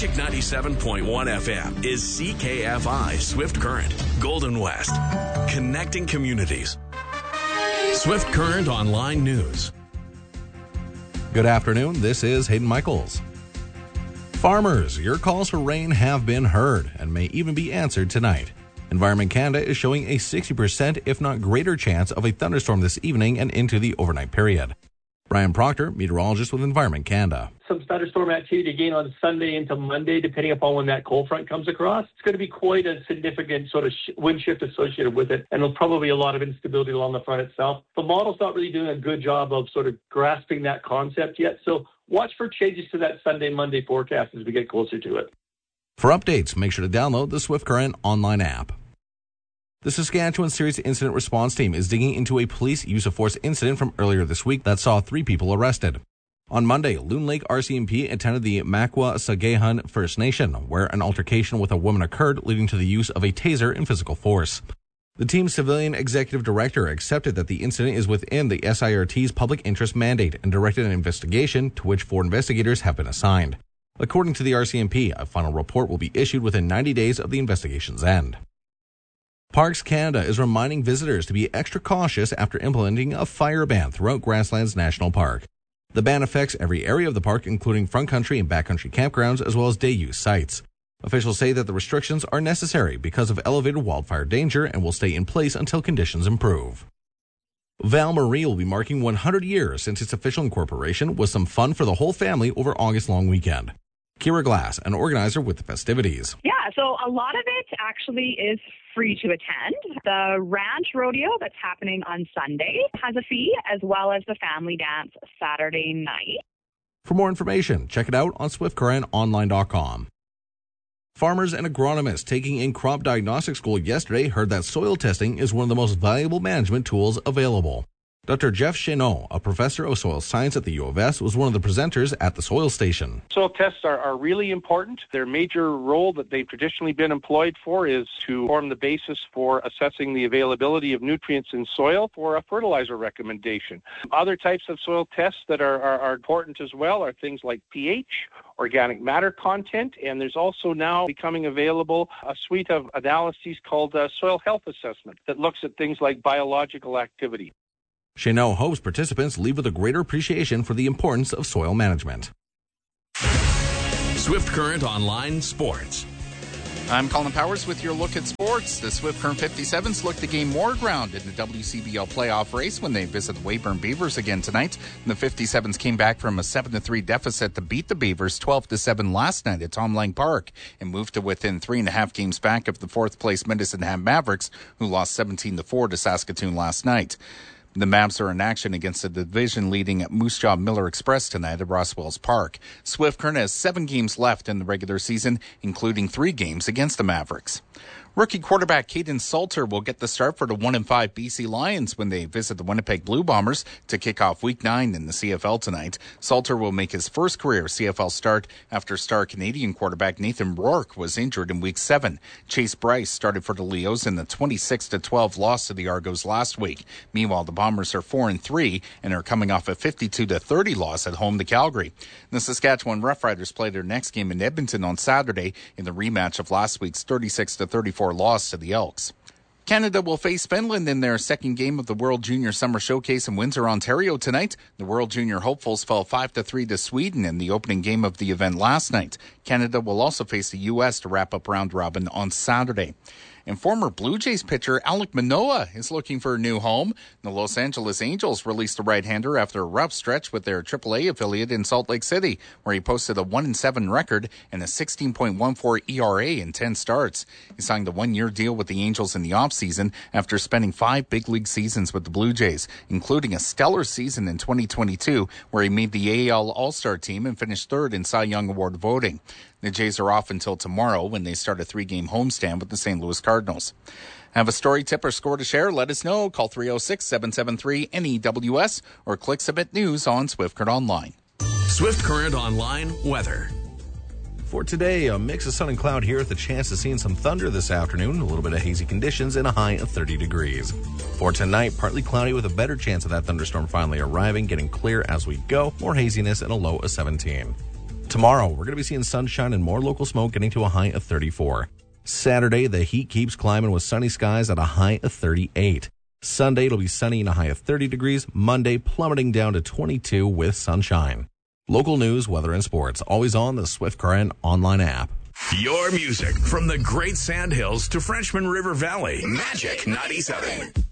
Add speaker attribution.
Speaker 1: Magic 97.1 FM is CKFI Swift Current, Golden West. Connecting communities. Swift Current Online News.
Speaker 2: Good afternoon. This is Hayden Michaels. Farmers, your calls for rain have been heard and may even be answered tonight. Environment Canada is showing a 60%, if not greater chance of a thunderstorm this evening and into the overnight period. Brian Proctor, meteorologist with Environment Canada.
Speaker 3: Some thunderstorm activity again on Sunday into Monday, depending upon when that cold front comes across. It's going to be quite a significant sort of wind shift associated with it, and there'll probably be a lot of instability along the front itself. The model's not really doing a good job of sort of grasping that concept yet, so watch for changes to that Sunday-Monday forecast as we get closer to it.
Speaker 2: For updates, make sure to download the Swift Current online app. The Saskatchewan Serious Incident Response Team is digging into a police use of force incident from earlier this week that saw 3 people arrested. On Monday, Loon Lake RCMP attended the Makwa Sagahan First Nation, where an altercation with a woman occurred, leading to the use of a taser and physical force. The team's civilian executive director accepted that the incident is within the SIRT's public interest mandate and directed an investigation to which 4 investigators have been assigned. According to the RCMP, a final report will be issued within 90 days of the investigation's end. Parks Canada is reminding visitors to be extra cautious after implementing a fire ban throughout Grasslands National Park. The ban affects every area of the park, including front country and backcountry campgrounds, as well as day-use sites. Officials say that the restrictions are necessary because of elevated wildfire danger and will stay in place until conditions improve. Val Marie will be marking 100 years since its official incorporation, with some fun for the whole family over August long weekend. Kira Glass, an organizer with the festivities.
Speaker 4: Yeah, so a lot of it actually is free to attend. The ranch rodeo that's happening on Sunday has a fee, as well as the family dance Saturday night.
Speaker 2: For more information, check it out on swiftcurrentonline.com. Farmers and agronomists taking in crop diagnostic school yesterday heard that soil testing is one of the most valuable management tools available. Dr. Jeff Chenot, a professor of soil science at the U of S, was one of the presenters at the soil station.
Speaker 5: Soil tests are really important. Their major role that they've traditionally been employed for is to form the basis for assessing the availability of nutrients in soil for a fertilizer recommendation. Other types of soil tests that are important as well are things like pH, organic matter content, and there's also now becoming available a suite of analyses called soil health assessment that looks at things like biological activity.
Speaker 2: Chenot hopes participants leave with a greater appreciation for the importance of soil management.
Speaker 1: Swift Current Online Sports.
Speaker 6: I'm Colin Powers with your look at sports. The Swift Current 57s look to gain more ground in the WCBL playoff race when they visit the Weyburn Beavers again tonight. And the 57s came back from a 7-3 deficit to beat the Beavers 12-7 last night at Tom Lang Park and moved to within 3.5 games back of the 4th place Medicine Hat Mavericks, who lost 17-4 to Saskatoon last night. The Mavs are in action against the division-leading Moose Jaw Miller Express tonight at Rosswells Park. Swift Current has 7 games left in the regular season, including 3 games against the Mavericks. Rookie quarterback Caden Salter will get the start for the 1-5 BC Lions when they visit the Winnipeg Blue Bombers to kick off Week 9 in the CFL tonight. Salter will make his first career CFL start after star Canadian quarterback Nathan Rourke was injured in Week 7. Chase Bryce started for the Leos in the 26-12 loss to the Argos last week. Meanwhile, the Bombers are 4-3 and are coming off a 52-30 loss at home to Calgary. The Saskatchewan Roughriders play their next game in Edmonton on Saturday in the rematch of last week's 36-34 loss to the Elks. Canada will face Finland in their second game of the World Junior Summer Showcase in Windsor, Ontario tonight. The World Junior hopefuls fell 5-3 to Sweden in the opening game of the event last night. Canada will also face the U.S. to wrap up round robin on Saturday. And former Blue Jays pitcher Alek Manoah is looking for a new home. The Los Angeles Angels released the right-hander after a rough stretch with their AAA affiliate in Salt Lake City, where he posted a 1-7 record and a 16.14 ERA in 10 starts. He signed a 1-year deal with the Angels in the offseason after spending 5 big league seasons with the Blue Jays, including a stellar season in 2022, where he made the AL All-Star team and finished 3rd in Cy Young Award voting. The Jays are off until tomorrow when they start a 3-game homestand with the St. Louis Cardinals. Have a story, tip, or score to share? Let us know. Call 306-773-NEWS or click Submit News on Swift Current Online.
Speaker 1: Swift Current Online weather.
Speaker 2: For today, a mix of sun and cloud here with a chance of seeing some thunder this afternoon, a little bit of hazy conditions, and a high of 30 degrees. For tonight, partly cloudy with a better chance of that thunderstorm finally arriving, getting clear as we go, more haziness and a low of 17. Tomorrow, we're going to be seeing sunshine and more local smoke, getting to a high of 34. Saturday, the heat keeps climbing with sunny skies at a high of 38. Sunday, it'll be sunny and a high of 30 degrees. Monday, plummeting down to 22 with sunshine. Local news, weather, and sports, always on the Swift Current online app.
Speaker 1: Your music from the Great Sand Hills to Frenchman River Valley. Magic 97.